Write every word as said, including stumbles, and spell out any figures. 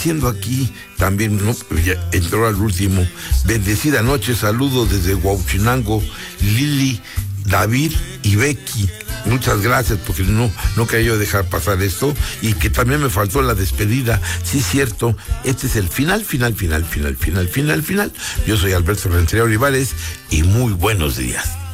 Siendo aquí también, ¿no? Ya entró al último. Bendecida noche, saludos desde Huauchinango, Lili, David y Becky. Muchas gracias, porque no, no quería yo dejar pasar esto, y que también me faltó la despedida. Sí, cierto, este es el final, final, final, final, final, final, final. Yo soy Alberto Rentería Olivares y muy buenos días.